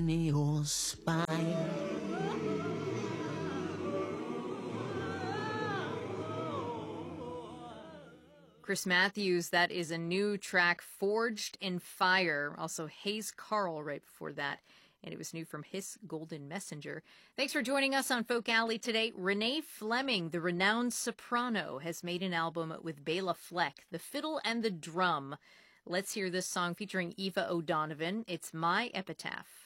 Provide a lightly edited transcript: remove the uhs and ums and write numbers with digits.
your spine. Chris Matthews, that is a new track, Forged in Fire. Also Hayes Carl right before that. And it was new from His Golden Messenger. Thanks for joining us on Folk Alley today. Renee Fleming, the renowned soprano, has made an album with Bela Fleck, the fiddle and the drum. Let's hear this song featuring Eva O'Donovan. It's My Epitaph.